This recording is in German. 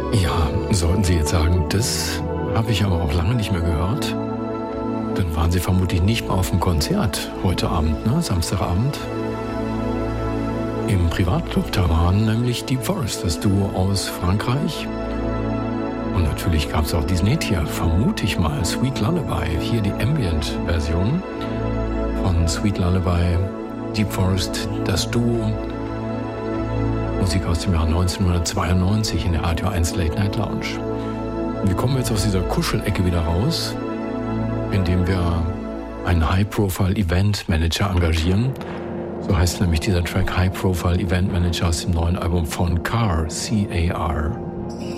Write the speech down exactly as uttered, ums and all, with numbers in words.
Ja, sollten Sie jetzt sagen, das habe ich aber auch lange nicht mehr gehört, dann waren Sie vermutlich nicht mal auf dem Konzert heute Abend, ne? Samstagabend. Im Privatclub, da waren nämlich Deep Forest, das Duo aus Frankreich. Und natürlich gab es auch diesen Hit hier, vermute ich mal, Sweet Lullaby. Hier die Ambient-Version von Sweet Lullaby, Deep Forest, das Duo. Musik aus dem Jahr neunzehnhundertzweiundneunzig in der Radio eins Late Night Lounge. Wir kommen jetzt aus dieser Kuschelecke wieder raus, indem wir einen High-Profile-Event-Manager engagieren. So heißt nämlich dieser Track High Profile Event Manager aus dem neuen Album von Car, C A R.